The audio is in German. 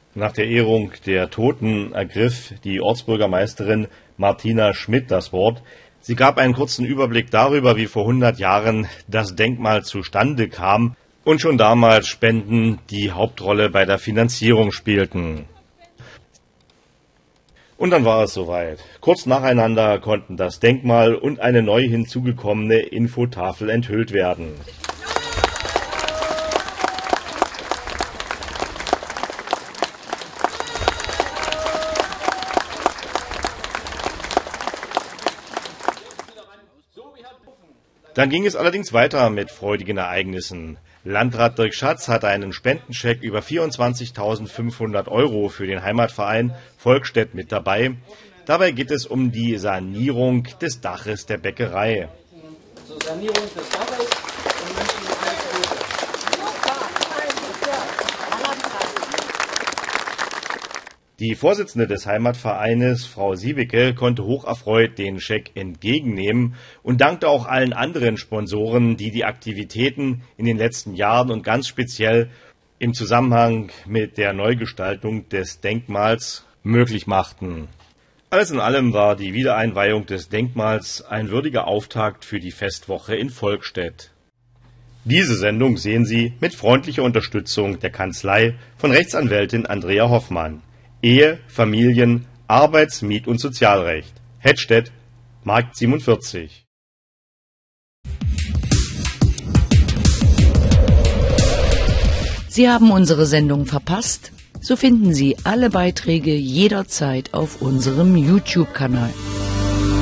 Nach der Ehrung der Toten ergriff die Ortsbürgermeisterin Martina Schmidt das Wort. Sie gab einen kurzen Überblick darüber, wie vor 100 Jahren das Denkmal zustande kam und schon damals Spenden die Hauptrolle bei der Finanzierung spielten. Und dann war es soweit. Kurz nacheinander konnten das Denkmal und eine neu hinzugekommene Infotafel enthüllt werden. Dann ging es allerdings weiter mit freudigen Ereignissen. Landrat Dirk Schatz hatte einen Spendenscheck über 24.500 € für den Heimatverein Volkstedt mit dabei. Dabei geht es um die Sanierung des Daches der Bäckerei. Zur Sanierung des Daches Die Vorsitzende des Heimatvereines, Frau Siewicke, konnte hocherfreut den Scheck entgegennehmen und dankte auch allen anderen Sponsoren, die die Aktivitäten in den letzten Jahren und ganz speziell im Zusammenhang mit der Neugestaltung des Denkmals möglich machten. Alles in allem war die Wiedereinweihung des Denkmals ein würdiger Auftakt für die Festwoche in Volkstedt. Diese Sendung sehen Sie mit freundlicher Unterstützung der Kanzlei von Rechtsanwältin Andrea Hoffmann. Ehe, Familien, Arbeits-, Miet- und Sozialrecht. Hettstedt, Markt 47. Sie haben unsere Sendung verpasst? So finden Sie alle Beiträge jederzeit auf unserem YouTube-Kanal.